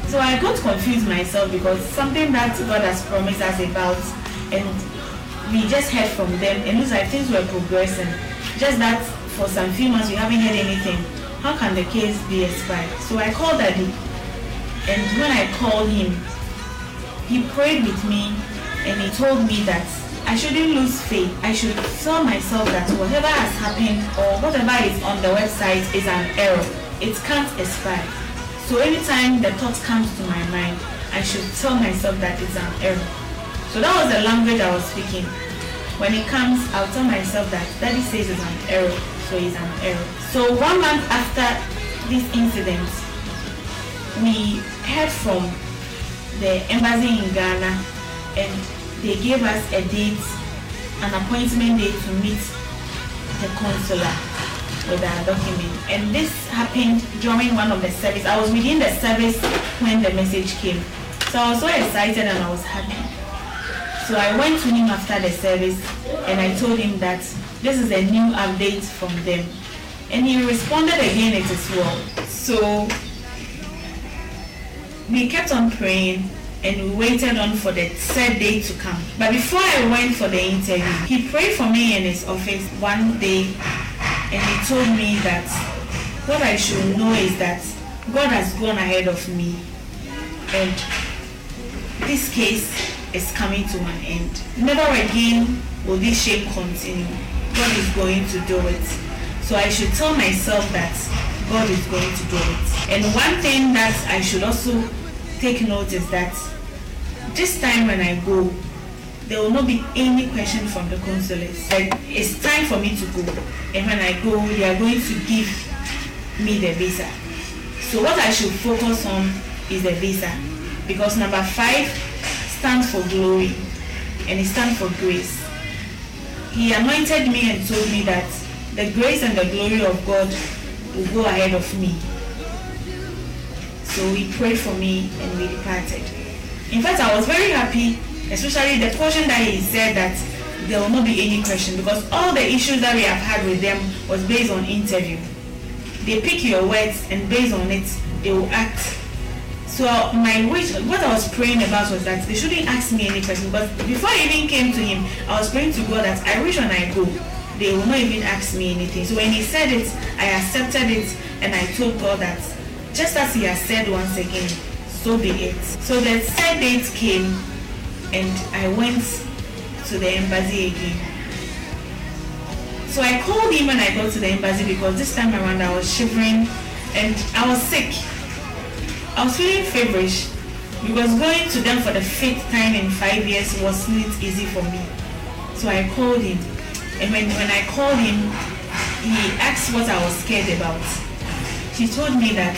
So I got confused myself because something that God has promised us about, and we just heard from them, and it looks like things were progressing. Just that for some few months we haven't heard anything. How can the case be expired? So I called Daddy, and when I called him, he prayed with me, and he told me that I shouldn't lose faith. I should tell myself that whatever has happened or whatever is on the website is an error. It can't expire. So anytime the thought comes to my mind, I should tell myself that it's an error. So that was the language I was speaking. When it comes, I'll tell myself that Daddy says it's an error, so it's an error. So 1 month after this incident, we heard from the embassy in Ghana, and they gave us a date, an appointment date to meet the consular with our document. And this happened during one of the service. I was within the service when the message came. So I was so excited and I was happy. So I went to him after the service and I told him that this is a new update from them. And he responded again, it is well. So we kept on praying and we waited on for the third day to come. But before I went for the interview, he prayed for me in his office one day, and he told me that what I should know is that God has gone ahead of me and this case is coming to an end. Never again will this shame continue. God is going to do it. So I should tell myself that God is going to do it. And one thing that I should also take note is that this time when I go, there will not be any question from the consulates. Like, it's time for me to go. And when I go, they are going to give me the visa. So what I should focus on is the visa. Because number 5 stands for glory. And it stands for grace. He anointed me and told me that the grace and the glory of God will go ahead of me. So he prayed for me and we departed. In fact, I was very happy, especially the portion that he said that there will not be any question, because all the issues that we have had with them was based on interview. They pick your words and based on it, they will act. So my wish, what I was praying about was that they shouldn't ask me any question, but before I even came to him, I was praying to God that I wish when I go, they will not even ask me anything. So when he said it, I accepted it and I told God that just as he has said once again, so be it. So the third date came and I went to the embassy again. So I called him when I got to the embassy because this time around I was shivering and I was sick. I was feeling feverish because going to them for the 5th time in 5 years wasn't easy for me. So I called him, and when I called him, he asked what I was scared about. He told me that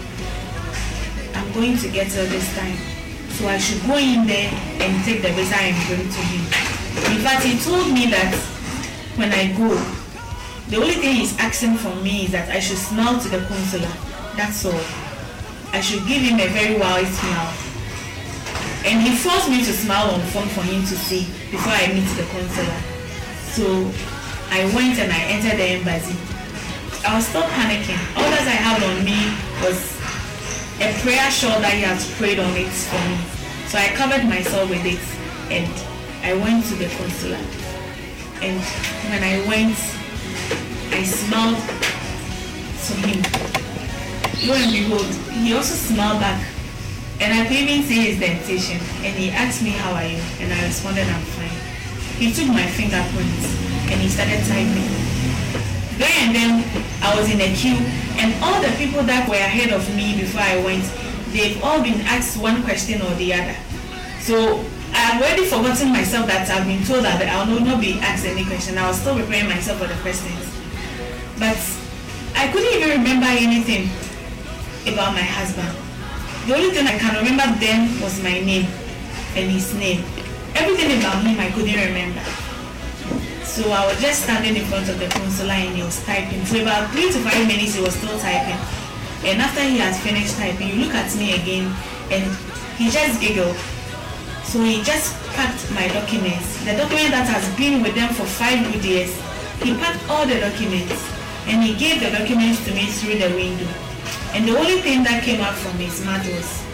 I'm going to get her this time, so I should go in there and take the visa and bring to him. In fact, he told me that when I go, the only thing he's asking from me is that I should smile to the consular. That's all. I should give him a very wide smile. And he forced me to smile on phone for him to see before I meet the consular. So I went and I entered the embassy. I was still panicking. All that I had on me was a prayer shawl that he had prayed on it for me. So I covered myself with it and I went to the consular. And when I went, I smiled to him. Lo and behold, he also smiled back. And I could even see his dentition. And he asked me, how are you? And I responded, I'm fine. He took my fingerprints and he started typing. There and then, I was in a queue, and all the people that were ahead of me before I went, they've all been asked one question or the other. So I've already forgotten myself that I've been told that I will not be asked any question. I was still preparing myself for the questions. But I couldn't even remember anything about my husband. The only thing I can remember then was my name and his name. Everything about him I couldn't remember. So I was just standing in front of the consular and he was typing. For about 3 to 5 minutes he was still typing. And after he had finished typing, he looked at me again and he just giggled. So he just packed my documents. The document that has been with them for 5 good years. He packed all the documents and he gave the documents to me through the window. And the only thing that came out from his mouth was,